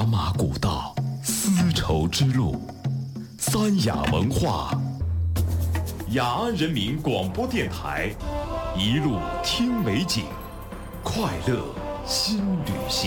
茶马古道，丝绸之路，三雅文化，雅安人民广播电台，一路听美景，快乐新旅行。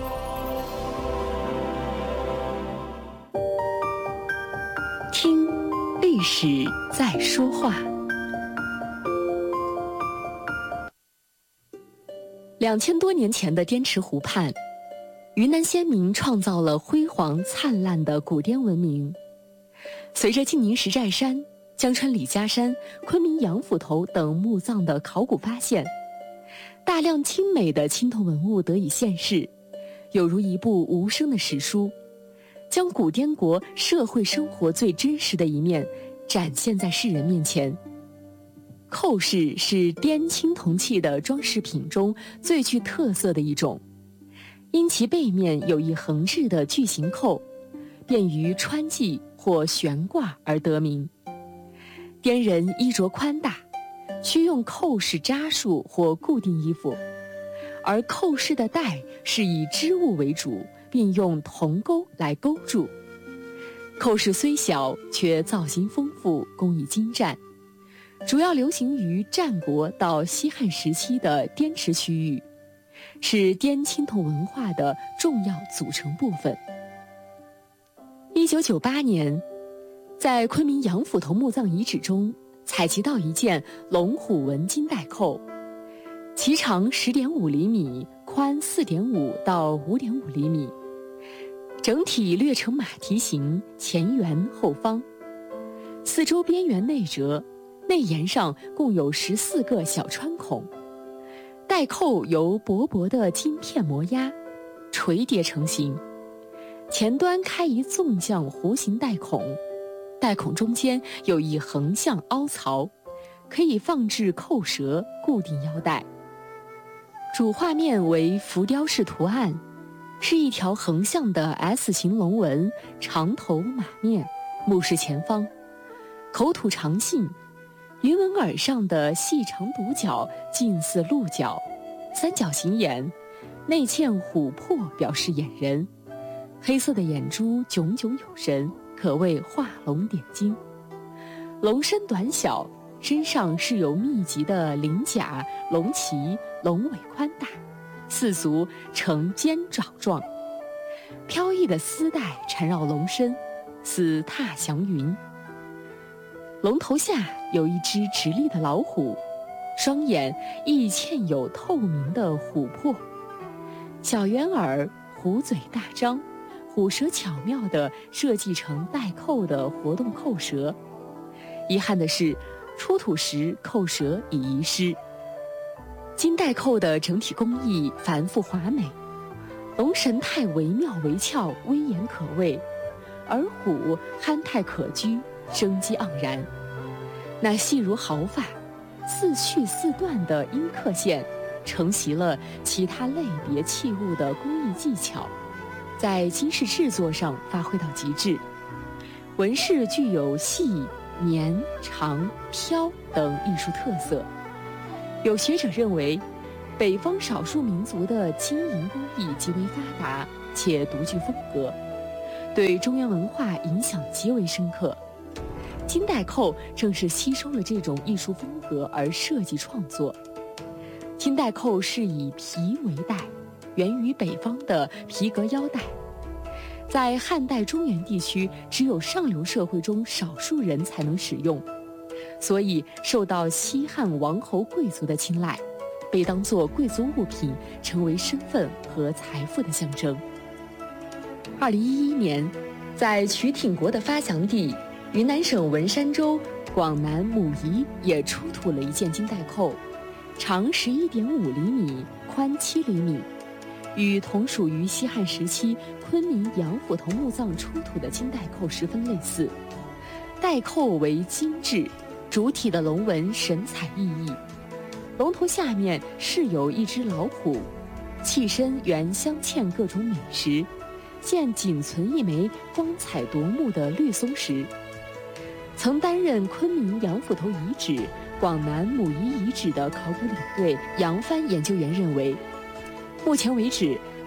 听历史在说话。2000多年前的滇池湖畔，云南先民创造了辉煌灿烂的古滇文明。随着晋宁石寨山、江川李家山、昆明杨府头等墓葬的考古发现，大量精美的青铜文物得以现世，有如一部无声的史书，将古滇国社会生活最真实的一面展现在世人面前。扣饰是滇青铜器的装饰品中最具特色的一种，因其背面有一横置的巨型扣，便于穿系或悬挂而得名。滇人衣着宽大，需用扣饰扎束或固定衣服，而扣饰的带是以织物为主，并用铜钩来钩住。扣饰虽小，却造型丰富，工艺精湛，主要流行于战国到西汉时期的滇池区域，是滇青铜文化的重要组成部分。1998年，在昆明杨府头墓葬遗址中采集到一件龙虎纹金带扣，其长10.5厘米，宽4.5到5.5厘米，整体略呈马蹄形，前圆后方，四周边缘内折，内沿上共有14个小穿孔，带扣由薄薄的金片磨压，垂叠成型，前端开一纵向弧形带孔，带孔中间有一横向凹槽，可以放置扣舌，固定腰带。主画面为浮雕式图案，是一条横向的 S 型龙纹，长头马面，目视前方，口吐长信，云纹耳上的细长独角近似鹿角，三角形眼，内嵌琥珀表示眼人，黑色的眼珠炯炯有神，可谓画龙点睛。龙身短小，身上是有密集的鳞甲，龙鳍，龙尾宽大，四足呈尖爪状，飘逸的丝带缠绕龙身，似踏祥云。龙头下有一只直立的老虎，双眼亦嵌有透明的琥珀，小圆耳，虎嘴大张，虎舌巧妙地设计成带扣的活动扣舌。遗憾的是，出土时扣舌已遗失。金带扣的整体工艺繁复华美，龙神态惟妙惟肖，威严可畏，而虎憨态可掬，生机盎然。那细如毫发，似续似断的阴刻线，承袭了其他类别器物的工艺技巧，在金饰制作上发挥到极致。纹饰具有细、绵、长、飘等艺术特色。有学者认为，北方少数民族的金银工艺极为发达且独具风格，对中原文化影响极为深刻。金带扣正是吸收了这种艺术风格而设计创作。金带扣是以皮为带，源于北方的皮革腰带，在汉代中原地区只有上流社会中少数人才能使用，所以受到西汉王侯贵族的青睐，被当作贵族物品，成为身份和财富的象征。2011年，在曲挺国的发祥地云南省文山州广南母仪也出土了一件金带扣，长11.5厘米，宽7厘米，与同属于西汉时期昆明杨府头墓葬出土的金带扣十分类似。带扣为精致，主体的龙纹神采奕奕，龙头下面饰有一只老虎，器身原镶嵌各种美石，现仅存一枚光彩夺目的绿松石。曾担任昆明杨府头遗址、广南母仪遗址的考古领队杨帆研究员认为，目前为止，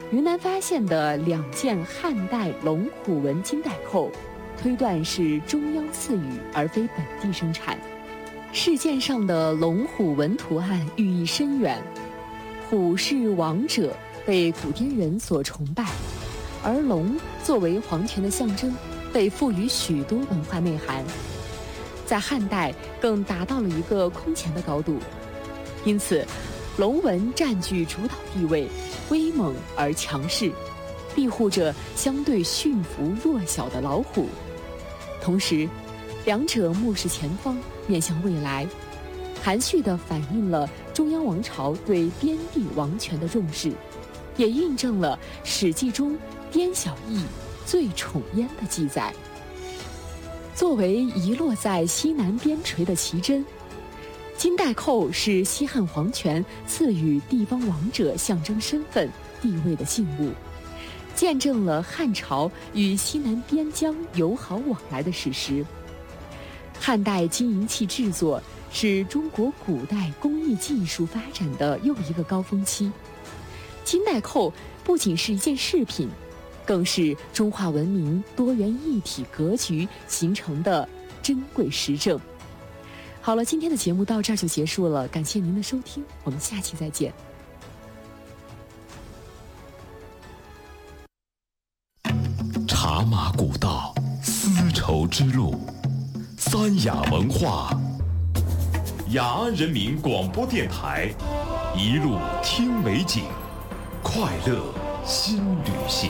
云南发现的2件汉代龙虎纹金带扣，推断是中央赐予而非本地生产。饰件上的龙虎纹图案寓意深远，虎是王者，被古滇人所崇拜，而龙作为皇权的象征，被赋予许多文化内涵。在汉代更达到了一个空前的高度，因此龙纹占据主导地位，威猛而强势，庇护着相对驯服弱小的老虎。同时，两者目视前方，面向未来，含蓄地反映了中央王朝对边地王权的重视，也印证了《史记》中滇小邑最宠焉的记载。作为遗落在西南边陲的奇珍，金带扣是西汉皇权赐予地方王者象征身份地位的信物，见证了汉朝与西南边疆友好往来的史实。汉代金银器制作是中国古代工艺技术发展的又一个高峰期。金带扣不仅是一件饰品，更是中华文明多元一体格局形成的珍贵实证。好了，今天的节目到这儿就结束了，感谢您的收听，我们下期再见。 茶马古道，丝绸之路，三雅文化，雅安人民广播电台，一路听美景，快乐新旅行。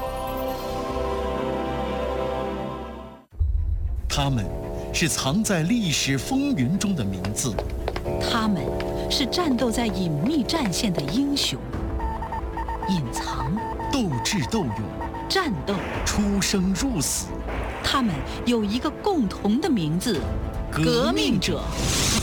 他们是藏在历史风云中的名字， 他们是战斗在隐秘战线的英雄，隐藏、 斗智斗勇、 战斗、 出生入死。 他们有一个共同的名字：革命者。